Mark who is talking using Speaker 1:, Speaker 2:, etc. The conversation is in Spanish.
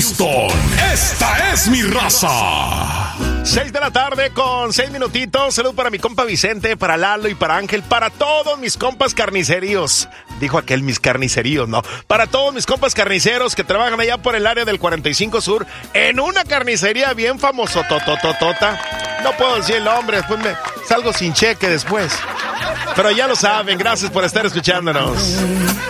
Speaker 1: Houston, esta es mi raza.
Speaker 2: 6 de la tarde con 6 minutitos. Salud para mi compa Vicente, para Lalo y para Ángel, para todos mis compas carniceríos. Dijo aquel mis carniceríos, ¿no? Para todos mis compas carniceros que trabajan allá por el área del 45 Sur en una carnicería bien famoso, totototota. No puedo decir el nombre, después me salgo sin cheque después. Pero ya lo saben, gracias por estar escuchándonos.